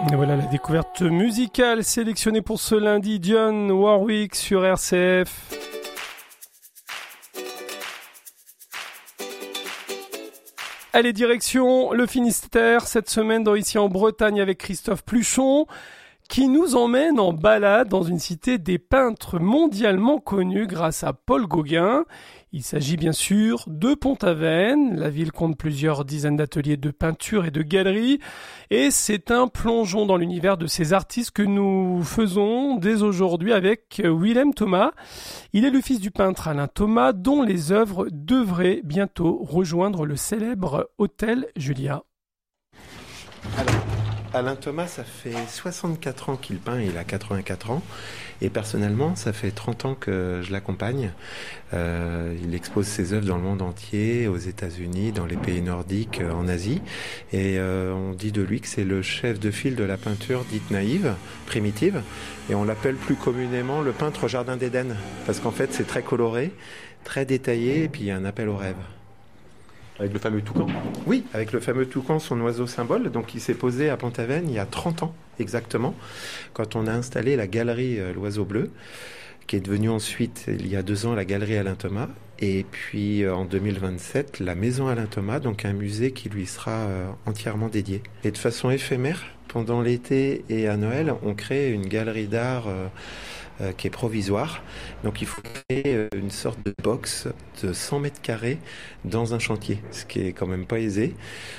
Et voilà la découverte musicale sélectionnée pour ce lundi, Dionne Warwick sur RCF. Allez, direction le Finistère, cette semaine Ici en Bretagne avec Christophe Pluchon, qui nous emmène en balade dans une cité des peintres mondialement connue grâce à Paul Gauguin. Il s'agit bien sûr de Pont-Aven. La ville compte plusieurs dizaines d'ateliers de peinture et de galeries. Et c'est un plongeon dans l'univers de ces artistes que nous faisons dès aujourd'hui avec Willem Thomas. Il est le fils du peintre Alain Thomas, dont les œuvres devraient bientôt rejoindre le célèbre Hôtel Julia. Alors, Alain Thomas, ça fait 64 ans qu'il peint, il a 84 ans. Et personnellement, ça fait 30 ans que je l'accompagne. Il expose ses œuvres dans le monde entier, aux États-Unis, dans les pays nordiques, en Asie. Et on dit de lui que c'est le chef de file de la peinture dite naïve, primitive. Et on l'appelle plus communément le peintre jardin d'Éden. Parce qu'en fait, c'est très coloré, très détaillé, et puis il y a un appel au rêve. Avec le fameux toucan ? Oui, avec le fameux toucan, son oiseau symbole. Donc il s'est posé à Pont-Aven il y a 30 ans exactement, quand on a installé la galerie L'Oiseau Bleu, qui est devenue ensuite, il y a 2 ans, la galerie Alain Thomas. Et puis en 2027, la maison Alain Thomas, donc un musée qui lui sera entièrement dédié. Et de façon éphémère, pendant l'été et à Noël, on crée une galerie d'art qui est provisoire. Donc il faut créer une sorte de box de 100 mètres carrés dans un chantier, ce qui est quand même pas aisé.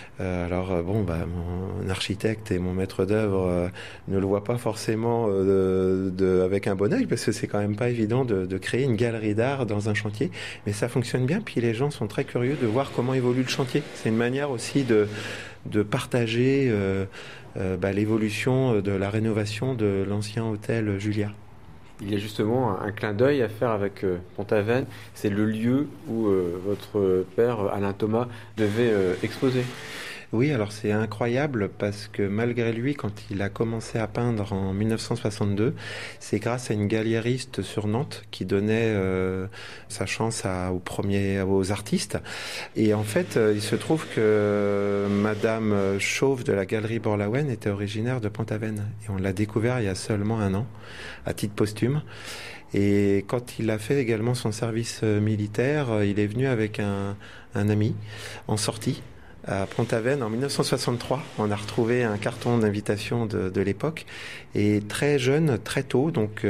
Mon architecte et mon maître d'œuvre ne le voient pas forcément avec un bon œil, parce que c'est quand même pas évident de créer une galerie d'art dans un chantier, mais ça fonctionne bien, puis les gens sont très curieux de voir comment évolue le chantier. C'est une manière aussi de partager l'évolution de la rénovation de l'ancien hôtel Julia. Il y a justement un clin d'œil à faire avec Pont-Aven. C'est le lieu où votre père, Alain Thomas, devait exposer. Oui, alors c'est incroyable parce que malgré lui, quand il a commencé à peindre en 1962, c'est grâce à une galériste sur Nantes qui donnait sa chance aux artistes. Et en fait, il se trouve que Madame Chauve de la galerie Borlawen était originaire de Pont-Aven. Et on l'a découvert il y a seulement 1 an, à titre posthume. Et quand il a fait également son service militaire, il est venu avec un ami en sortie à Pont-Aven en 1963. On a retrouvé un carton d'invitation de l'époque, et très jeune, très tôt, donc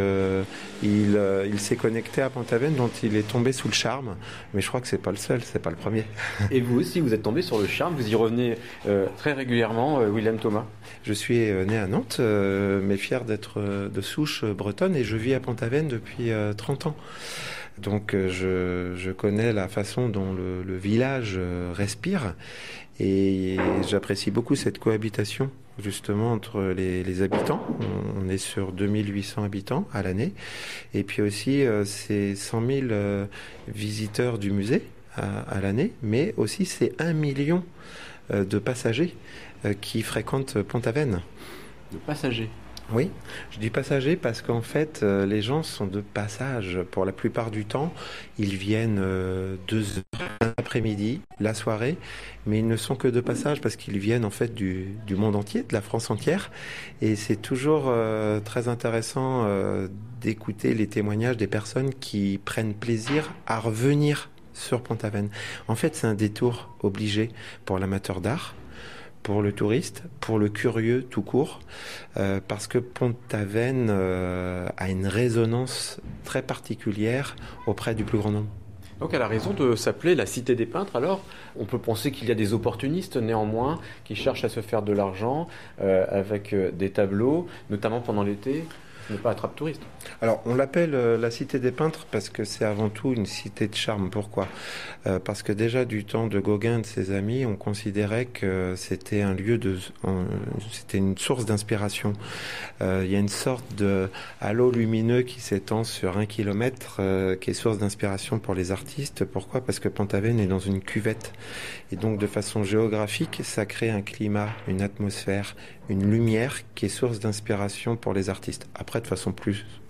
il s'est connecté à Pont-Aven, dont il est tombé sous le charme. Mais je crois que c'est pas le seul, c'est pas le premier. Et vous aussi, vous êtes tombé sur le charme, vous y revenez très régulièrement, Willem Thomas. Je suis né à Nantes, mais fier d'être de souche bretonne, et je vis à Pont-Aven depuis 30 ans. Donc je connais la façon dont le village respire, et j'apprécie beaucoup cette cohabitation justement entre les habitants. On est sur 2800 habitants à l'année, et puis aussi c'est 100 000 visiteurs du musée à l'année, mais aussi c'est 1 million de passagers qui fréquentent Pont-Aven. De passagers? Oui, je dis passagers parce qu'en fait, les gens sont de passage. Pour la plupart du temps, ils viennent 2 heures l'après-midi, la soirée, mais ils ne sont que de passage parce qu'ils viennent en fait du monde entier, de la France entière. Et c'est toujours très intéressant d'écouter les témoignages des personnes qui prennent plaisir à revenir sur Pont-Aven. En fait, c'est un détour obligé pour l'amateur d'art, pour le touriste, pour le curieux tout court, parce que Pont-Aven a une résonance très particulière auprès du plus grand nombre. Donc elle a raison de s'appeler la Cité des Peintres. Alors, on peut penser qu'il y a des opportunistes néanmoins qui cherchent à se faire de l'argent avec des tableaux, notamment pendant l'été. Ce n'est pas attrape-touriste. Alors, on l'appelle la Cité des Peintres parce que c'est avant tout une cité de charme. Pourquoi ? Parce que déjà du temps de Gauguin et de ses amis, on considérait que c'était un lieu c'était une source d'inspiration. Il y a une sorte de halo lumineux qui s'étend sur 1 kilomètre, qui est source d'inspiration pour les artistes. Pourquoi ? Parce que Pont-Aven est dans une cuvette. Et donc, de façon géographique, ça crée un climat, une atmosphère, une lumière qui est source d'inspiration pour les artistes. Après, de façon plus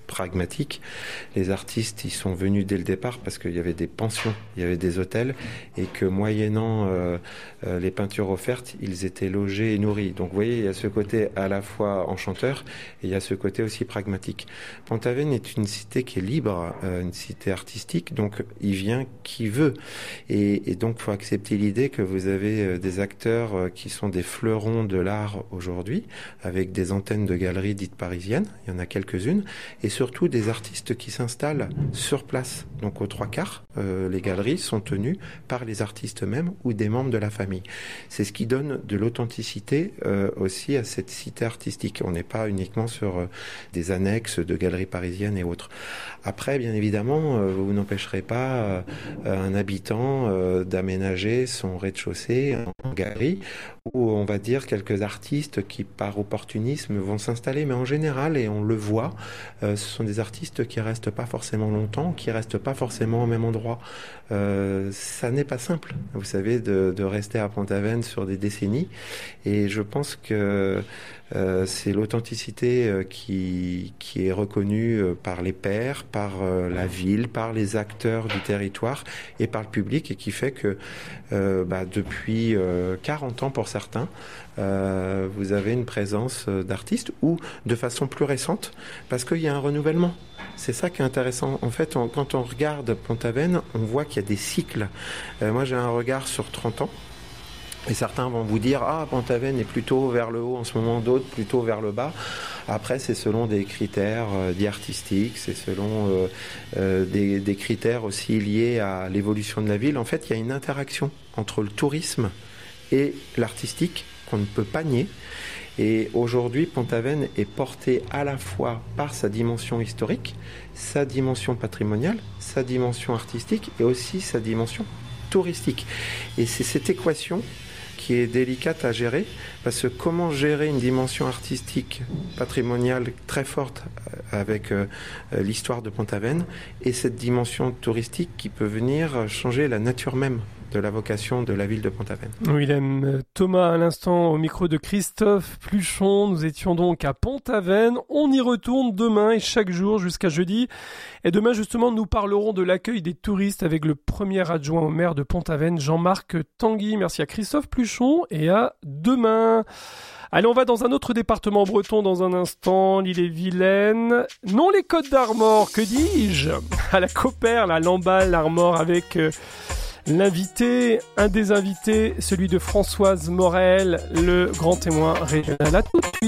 pragmatique. Les artistes, ils sont venus dès le départ parce qu'il y avait des pensions, il y avait des hôtels, et que moyennant les peintures offertes, ils étaient logés et nourris. Donc vous voyez, il y a ce côté à la fois enchanteur et il y a ce côté aussi pragmatique. Pont-Aven est une cité qui est libre, une cité artistique, donc il vient qui veut. Et donc il faut accepter l'idée que vous avez des acteurs qui sont des fleurons de l'art aujourd'hui, avec des antennes de galeries dites parisiennes, il y en a quelques-unes, et surtout des artistes qui s'installent sur place. Donc aux 3/4, les galeries sont tenues par les artistes eux-mêmes ou des membres de la famille. C'est ce qui donne de l'authenticité aussi à cette cité artistique. On n'est pas uniquement sur des annexes de galeries parisiennes et autres. Après, bien évidemment, vous n'empêcherez pas un habitant d'aménager son rez-de-chaussée en galerie, où on va dire quelques artistes qui par opportunisme vont s'installer, mais en général, et on le voit, ce sont des artistes qui restent pas forcément longtemps, qui restent pas forcément au même endroit. Ça n'est pas simple, vous savez, de rester à Pont-Aven sur des décennies, et je pense que c'est l'authenticité qui est reconnue par les pairs, par la ville, par les acteurs du territoire et par le public, et qui fait que depuis 40 ans pour certains, vous avez une présence d'artistes, ou de façon plus récente, parce qu'il y a un renouvellement. C'est ça qui est intéressant. En fait, quand on regarde Pont-Aven, on voit qu'il y a des cycles. Moi, j'ai un regard sur 30 ans. Et certains vont vous dire, Pont-Aven est plutôt vers le haut en ce moment, d'autres plutôt vers le bas. Après, c'est selon des critères dits artistiques, c'est selon des critères aussi liés à l'évolution de la ville. En fait, il y a une interaction entre le tourisme et l'artistique qu'on ne peut pas nier. Et aujourd'hui, Pont-Aven est porté à la fois par sa dimension historique, sa dimension patrimoniale, sa dimension artistique et aussi sa dimension touristique. Et c'est cette équation qui est délicate à gérer, parce que comment gérer une dimension artistique, patrimoniale très forte avec l'histoire de Pont-Aven, et cette dimension touristique qui peut venir changer la nature même de la vocation de la ville de Pont-Aven. Willem Thomas à l'instant au micro de Christophe Pluchon. Nous étions donc à Pont-Aven. On y retourne demain et chaque jour jusqu'à jeudi. Et demain justement, nous parlerons de l'accueil des touristes avec le premier adjoint au maire de Pont-Aven, Jean-Marc Tanguy. Merci à Christophe Pluchon et à demain. Allez, on va dans un autre département breton dans un instant, l'Ille-et-Vilaine. Non, les Côtes-d'Armor, que dis-je ? À la Copperle, à Lamballe, Armor avec l'invité, un des invités, celui de Françoise Morel, le grand témoin régional. À tout de suite.